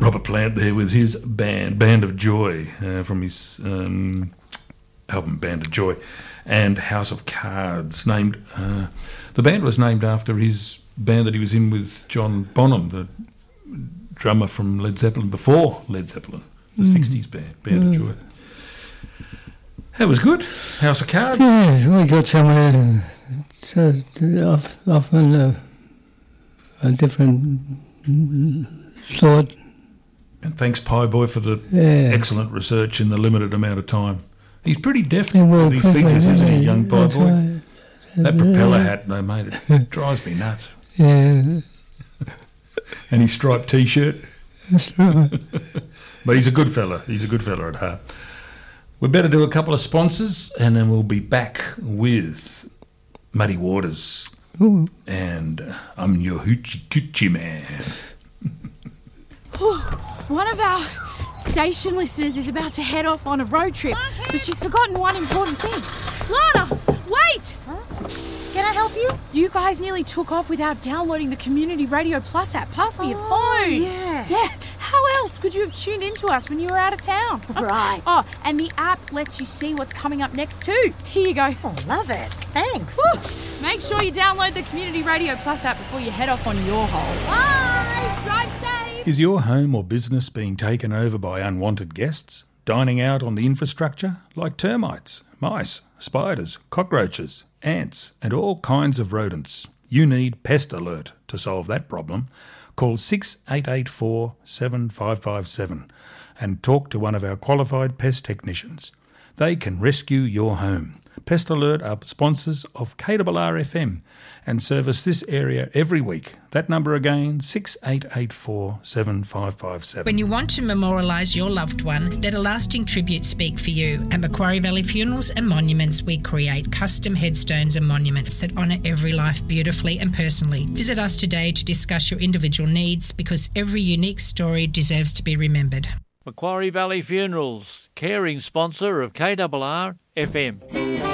Robert Plant there with his Band of Joy, from his album Band of Joy, and House of Cards. The band was named after his band that he was in with John Bonham, the drummer from Led Zeppelin, before Led Zeppelin, the 60s Band of Joy. That was good. House of Cards. Yes, we got somewhere often a different thought. And thanks, Pie Boy, for the excellent research in the limited amount of time. He's pretty deft with these figures, isn't he, young Pie Boy? Right. That propeller hat they made, it drives me nuts. Yeah. And his striped T-shirt. That's right. But he's a good fella. He's a good fella at heart. We better do a couple of sponsors, and then we'll be back with Muddy Waters. Ooh. And I'm your hoochie coochie man. One of our station listeners is about to head off on a road trip, but she's forgotten one important thing. Lana, wait! Huh? Can I help you? You guys nearly took off without downloading the Community Radio Plus app. Pass me your phone. Yeah. Yeah. How else could you have tuned into us when you were out of town? Right. Oh, and the app lets you see what's coming up next too. Here you go. Oh, love it. Thanks. Woo. Make sure you download the Community Radio Plus app before you head off on your holes. Bye. Drive safe. Is your home or business being taken over by unwanted guests, dining out on the infrastructure like termites, mice, spiders, cockroaches, ants, and all kinds of rodents? You need Pest Alert to solve that problem. Call 6884 7557 and talk to one of our qualified pest technicians. They can rescue your home. Pest Alert are sponsors of KRR FM and service this area every week. That number again, 6884 7557. When you want to memorialise your loved one, let a lasting tribute speak for you. At Macquarie Valley Funerals and Monuments, we create custom headstones and monuments that honour every life beautifully and personally. Visit us today to discuss your individual needs, because every unique story deserves to be remembered. Macquarie Valley Funerals, caring sponsor of KRR FM.